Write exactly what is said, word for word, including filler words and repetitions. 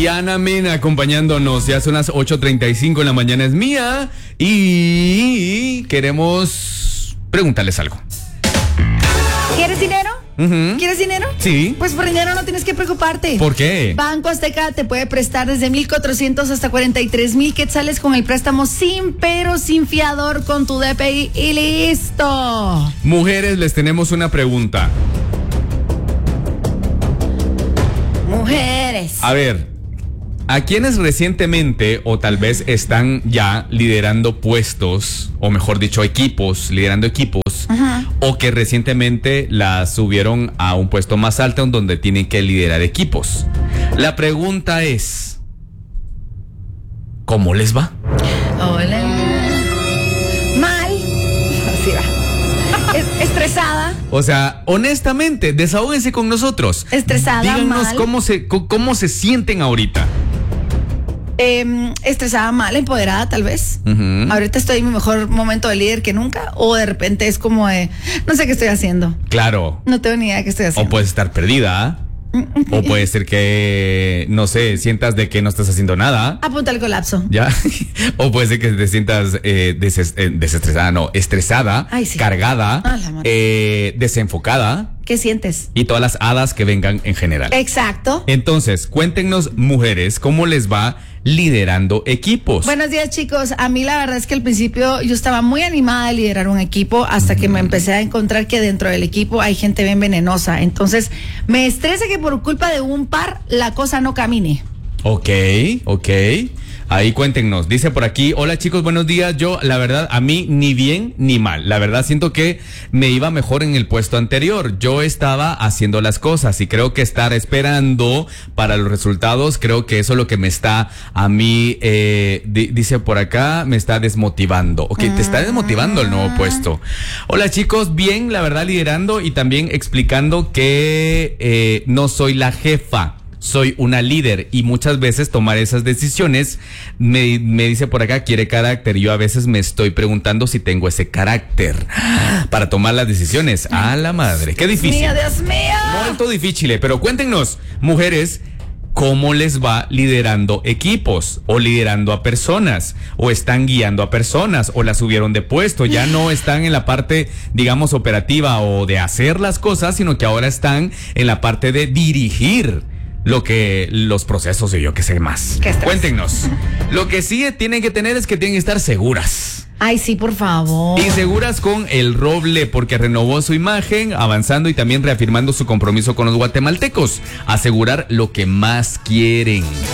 Diana Mena acompañándonos. Ya son las ocho treinta y cinco en la mañana, es mía. Y queremos preguntarles algo. ¿Quieres dinero? Uh-huh. ¿Quieres dinero? Sí. Pues por dinero no tienes que preocuparte. ¿Por qué? Banco Azteca te puede prestar desde mil cuatrocientos hasta cuarenta y tres mil quetzales con el préstamo sin pero, sin fiador, con tu D P I y listo. Mujeres, les tenemos una pregunta. Mujeres. A ver, ¿a quienes recientemente o tal vez están ya liderando puestos, o mejor dicho, equipos, liderando equipos, uh-huh, o que recientemente las subieron a un puesto más alto en donde tienen que liderar equipos? La pregunta es, ¿cómo les va? Hola. Mal. Así va. Es- estresada. O sea, honestamente, desahóguense con nosotros. Estresada, Díganos mal. cómo se, co- cómo se sienten ahorita. Eh, estresada, mal, empoderada tal vez. Ujú. Ahorita estoy en mi mejor momento de líder que nunca. O de repente es como de, no sé qué estoy haciendo. Claro. No tengo ni idea de qué estoy O haciendo. puedes estar perdida. O puede ser que, no sé, sientas de que no estás haciendo nada. Apunta al colapso. ¿Ya? O puede ser que te sientas eh, deses- eh, desestresada, no, estresada, Ay, sí. cargada, Ah, la madre. eh, desenfocada ¿Qué sientes? y todas las hadas que vengan en general. Exacto. Entonces, cuéntenos, mujeres, cómo les va liderando equipos. Buenos días, chicos. A mí la verdad es que al principio yo estaba muy animada de liderar un equipo hasta que me empecé a encontrar que dentro del equipo hay gente bien venenosa. Entonces, me estresa que por culpa de un par la cosa no camine. Ok, ok. Ahí cuéntenos. Dice por aquí, hola chicos, buenos días. Yo, la verdad, a mí ni bien ni mal. La verdad siento que me iba mejor en el puesto anterior. Yo estaba haciendo las cosas y creo que estar esperando para los resultados, creo que eso es lo que me está a mí, eh, di- dice por acá, me está desmotivando. Ok, te está desmotivando el nuevo puesto. Hola chicos, bien, la verdad, liderando y también explicando que eh, no soy la jefa. Soy una líder y muchas veces tomar esas decisiones, me, me dice por acá, quiere carácter. Yo a veces me estoy preguntando si tengo ese carácter para tomar las decisiones. A la madre, qué difícil. Mío, Dios mío. Muy difícil, pero cuéntenos, mujeres, ¿cómo les va liderando equipos o liderando a personas? ¿O están guiando a personas o las subieron de puesto? Ya no están en la parte, digamos, operativa o de hacer las cosas, sino que ahora están en la parte de dirigir lo que los procesos y yo qué sé más. Qué estrés. Cuéntenos. Lo que sí tienen que tener es que tienen que estar seguras. Ay, sí, por favor. Y seguras con el Roble, porque renovó su imagen, avanzando y también reafirmando su compromiso con los guatemaltecos. Asegurar lo que más quieren.